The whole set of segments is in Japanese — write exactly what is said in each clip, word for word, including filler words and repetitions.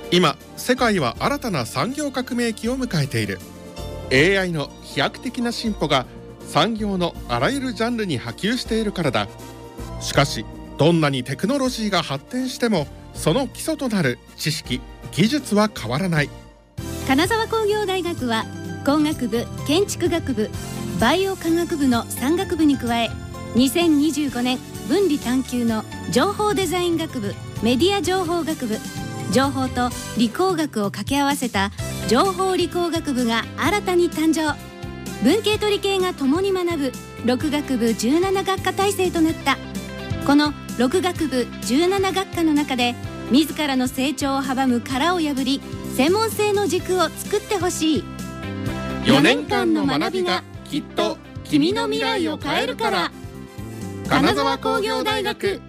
今世界は新たな産業革命期を迎えている。 エーアイ の飛躍的な進歩が産業のあらゆるジャンルに波及しているからだ。しかしどんなにテクノロジーが発展してもその基礎となる知識・技術は変わらない。 金沢工業大学は工学部、建築学部、バイオ科学部のさん学部に加え、にせんにじゅうごねん分離探究の情報デザイン学部、メディア情報学部、情報と理工学を掛け合わせた情報理工学部が新たに誕生。文系と理系が共に学ぶろく学部じゅうなな学科体制となった。このろく学部じゅうなな学科の中で自らの成長を阻む殻を破り、専門性の軸を作ってほしい。 よねんかんの学びがきっと君の未来を変えるから。金沢工業大学。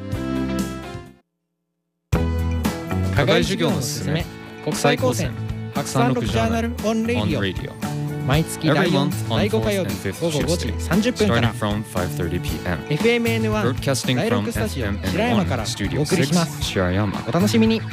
課外授業のすすめ、国際高専白山録ジャーナルオンレディオ。毎月だいよん、だいご火曜日午後ごじさんじゅっぷんから エフエムエヌワン だいろくスタジオ白山からお送りします。お楽しみに。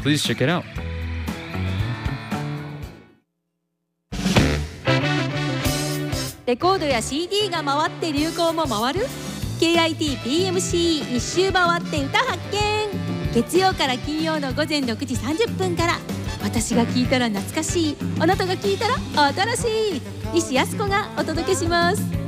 レコードや シーディー が回って流行も回る ケーアイティーピーエムシー 一周回って歌発見。月曜から金曜の午前ろくじさんじゅっぷんから。私が聞いたら懐かしい、あなたが聞いたら新しい、西靖子がお届けします。